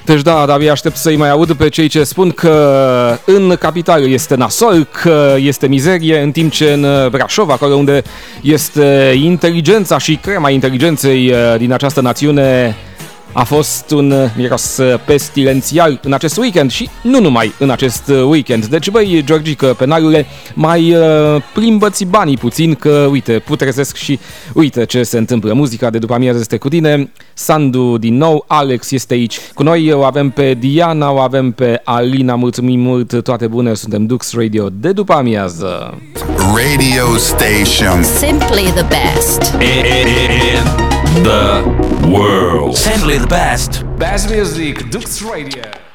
Deci da, abia aștept să-i mai aud pe cei ce spun că în capitală este nasol, că este mizerie, în timp ce în Brașov, acolo unde este inteligența și crema inteligenței din această națiune, a fost un miros pestilențial în acest weekend și nu numai în acest weekend. Deci, băi, Georgică, penalule, mai plimbă-ți banii puțin că, uite, putrezesc și uite ce se întâmplă. Muzica de după amiază este cu tine, Sandu din nou, Alex este aici cu noi, o avem pe Diana, o avem pe Alina, mulțumim mult, toate bune, suntem Dux Radio de după amiază. Radio station. Simply the best. In the world. Simply the best. Best music, Dux Radio.